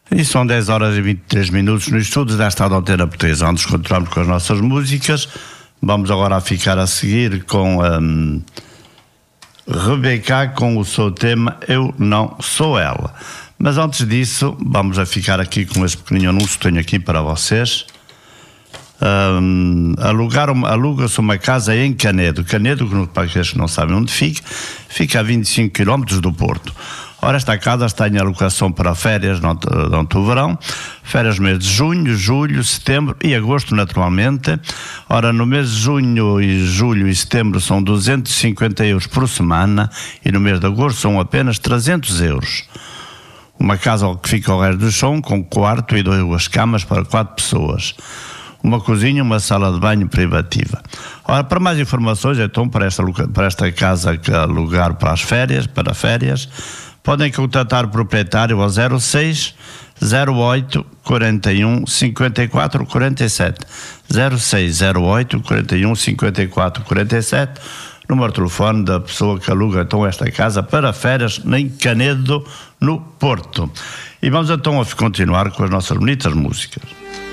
E são 10 horas e 23 minutos no estúdio desta Antena Portuguesa, onde nos encontramos com as nossas músicas. Vamos agora ficar a seguir com Rebeca com o seu tema Eu Não Sou Ela. Mas antes disso, vamos a ficar aqui com esse pequenino anúncio que tenho aqui para vocês. Aluga-se uma casa em Canedo. Canedo, para aqueles que não sabem onde fica a 25 km do Porto. Ora, esta casa está em alocação para férias durante o verão, férias no mês de junho, julho, setembro e agosto, naturalmente. Ora, no mês de junho, e julho e setembro são 250 euros por semana e no mês de agosto são apenas 300 euros. Uma casa que fica ao resto do chão, com quarto e 2 camas para 4 pessoas. Uma cozinha, uma sala de banho privativa. Ora, para mais informações, então, para esta casa que alugar para férias, podem contatar o proprietário ao 06 08 41 54 47. 06 08 41 54 47, número de telefone da pessoa que aluga então esta casa para férias em Canedo, no Porto. E vamos então a continuar com as nossas bonitas músicas.